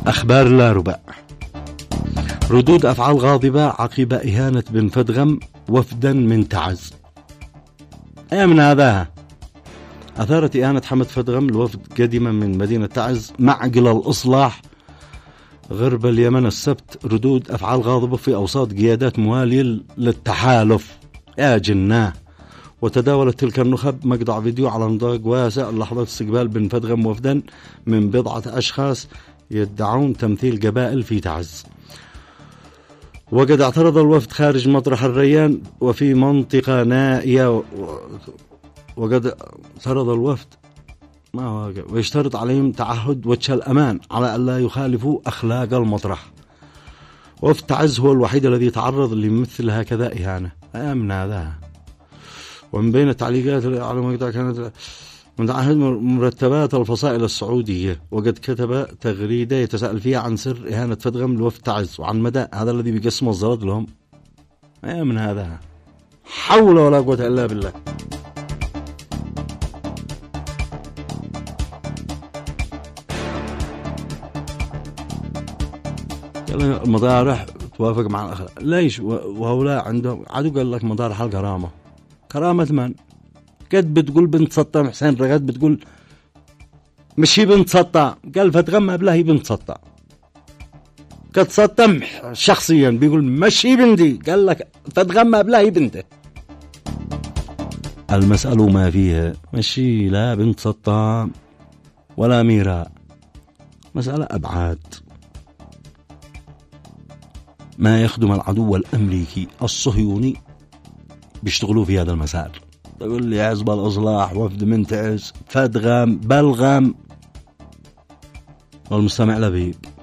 أخبار لا ربع. ردود أفعال غاضبة عقب إهانة بن فدغم وفدا من تعز. من هذا أثارت إهانة حمد فدغم الوفد قدما من مدينة تعز معقل الإصلاح غرب اليمن السبت ردود أفعال غاضبة في أوساط قيادات موالية للتحالف يا جناه. وتداولت تلك النخب مقطع فيديو على نطاق واسع لحظات استقبال بن فدغم وفدا من بضعة أشخاص يدعون تمثيل قبائل في تعز. وقد اعترض الوفد خارج مطرح الريان وفي منطقة نائية، وقد اعترض الوفد ويشترط عليهم تعهد وجه الأمان على أن لا يخالفوا أخلاق المطرح. وفد تعز هو الوحيد الذي تعرض لمثل هكذا إهانة. من هذا. ومن بين التعليقات على مقطع كانت متعهد مرتبات الفصائل السعودية، وقد كتب تغريدة يتساءل فيها عن سر إهانة فدغم لوفد تعز وعن مدى هذا الذي بيقسم الزلط لهم. من هذا حول ولا قوة إلا بالله. المضارح توافق مع الأخلاق ليش؟ وهؤلاء عندهم عدو قال لك مضارح الكرامة. كرامة من؟ قد بتقول بنت سطة حسين رغد بتقول مش هي بنت سطة، قال فدغم قبلها هي بنت سطة. قد سطة شخصيا بيقول مش هي بنتي، قال لك فدغم قبلها هي بنته. المسألة ما فيها مش هي لا بنت سطة ولا ميراء، مسألة أبعاد ما يخدم العدو الأمريكي الصهيوني بيشتغلوا في هذا المسار. تقول لي حزب الإصلاح وفد من تعز فدغم بلغم والمستمع لبيب.